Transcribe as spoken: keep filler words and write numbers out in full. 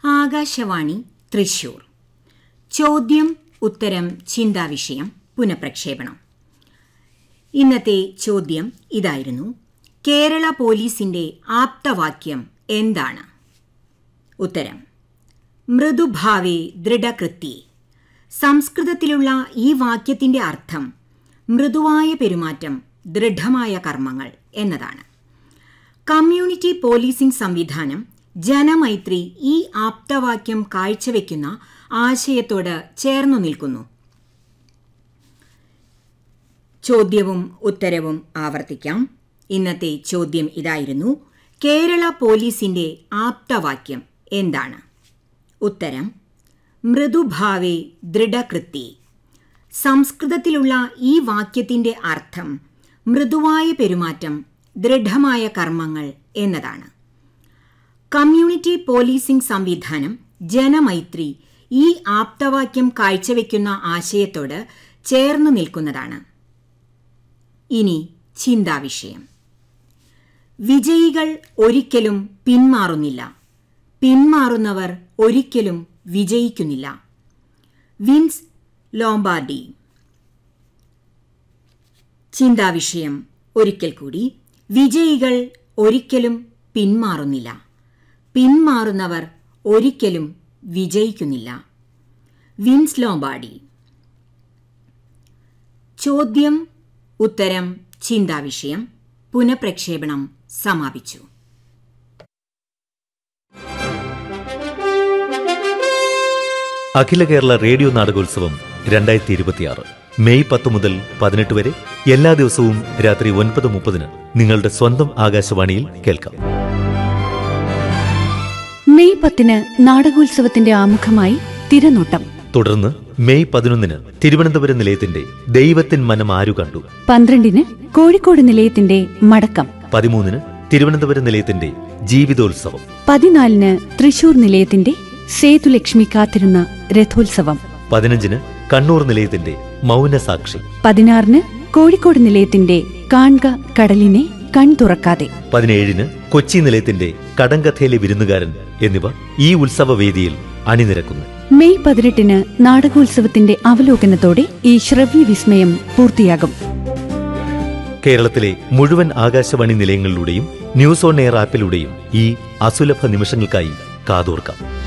ആകാശവാണി തൃശൂർ. ചോദ്യം ഉത്തരം ചിന്താവിഷയം പുനഃപ്രക്ഷേപണം. ഇന്നത്തെ ചോദ്യം ഇതായിരുന്നു: കേരള പോലീസിന്റെ ആപ്തവാക്യം എന്താണ്? ഉത്തരം: മൃദുഭാവേ ദൃഢകൃത്യേ. സംസ്കൃതത്തിലുള്ള ഈ വാക്യത്തിന്റെ അർത്ഥം മൃദുവായ പെരുമാറ്റം, ദൃഢമായ കർമ്മങ്ങൾ എന്നതാണ്. കമ്മ്യൂണിറ്റി പോലീസിംഗ് സംവിധാനം ജനമൈത്രി ഈ ആപ്തവാക്യം കാഴ്ചവെക്കുന്ന ആശയത്തോട് ചേർന്നു നിൽക്കുന്നു. ചോദ്യവും ഉത്തരവും ആവർത്തിക്കാം. ഇന്നത്തെ ചോദ്യം ഇതായിരുന്നു: കേരള പോലീസിന്റെ ആപ്തവാക്യം എന്താണ്? ഉത്തരം: മൃദുഭാവേ ദൃഢകൃത്യേ. സംസ്കൃതത്തിലുള്ള ഈ വാക്യത്തിന്റെ അർത്ഥം മൃദുവായ പെരുമാറ്റം, ദൃഢമായ കർമ്മങ്ങൾ എന്നതാണ്. കമ്മ്യൂണിറ്റി പോലീസിംഗ് സംവിധാനം ജനമൈത്രി ഈ ആപ്തവാക്യം കാഴ്ചവെക്കുന്ന ആശയത്തോട് ചേർന്നു നിൽക്കുന്നതാണ്. ഇനി ചിന്താവിഷയം. വിജയികൾ ഒരിക്കലും പിന്മാറുന്നില്ല, പിന്മാറുന്നവർ ഒരിക്കലും വിജയിക്കുന്നില്ല. Wins Lombardy. ചിന്താവിഷയം ഒരിക്കൽ കൂടി: വിജയികൾ ഒരിക്കലും പിന്മാറുന്നില്ല, പിന്മാറുന്നവർ ഒരിക്കലും വിജയിക്കുന്നില്ല. Wins Lombardy. ചോദ്യം ഉത്തരം ചിന്താവിഷയം പുനഃപ്രക്ഷേപണം സമാപിച്ചു. അഖില കേരള റേഡിയോ നാടകോത്സവം രണ്ടായിരത്തി ഇരുപത്തിയാറ് മെയ് പത്ത് മുതൽ പതിനെട്ട് വരെ എല്ലാ ദിവസവും രാത്രി ഒൻപത് മുപ്പതിന് നിങ്ങളുടെ സ്വന്തം ആകാശവാണിയിൽ കേൾക്കാം. മെയ് പത്തിന് നാടകോത്സവത്തിന്റെ ആമുഖമായി തിരനോട്ടം. തുടർന്ന് മെയ് പതിനൊന്നിന് തിരുവനന്തപുരം നിലയത്തിന്റെ ദൈവത്തിൻ മനം ആരു കണ്ടു. പന്ത്രണ്ടിന് കോഴിക്കോട് നിലയത്തിന്റെ മടക്കം. പതിമൂന്നിന് തിരുവനന്തപുരം നിലയത്തിന്റെ ജീവിതോത്സവം. പതിനാലിന് തൃശൂർ നിലയത്തിന്റെ സേതുലക്ഷ്മി കാത്തിരുന്ന രഥോത്സവം. പതിനഞ്ചിന് കണ്ണൂർ നിലയത്തിന്റെ മൗനസാക്ഷി. പതിനാറിന് കോഴിക്കോട് നിലയത്തിന്റെ കാൺക കടലിനെ കൺ തുറക്കാതെ. പതിനേഴിന് കൊച്ചി നിലയത്തിന്റെ കടങ്കഥയിലെ വിരുന്നുകാരൻ എന്നിവ ഈ ഉത്സവവേദിയിൽ അണിനിരക്കുന്നു. മെയ് പതിനെട്ടിന് നാടകോത്സവത്തിന്റെ അവലോകനത്തോടെ ഈ ശ്രവ്യ വിസ്മയം പൂർത്തിയാകും. കേരളത്തിലെ മുഴുവൻ ആകാശവാണി നിലയങ്ങളിലൂടെയും ന്യൂസ് ഓൺ എയർ ആപ്പിലൂടെയും ഈ അസുലഭ നിമിഷങ്ങൾക്കായി കാതോർക്കാം.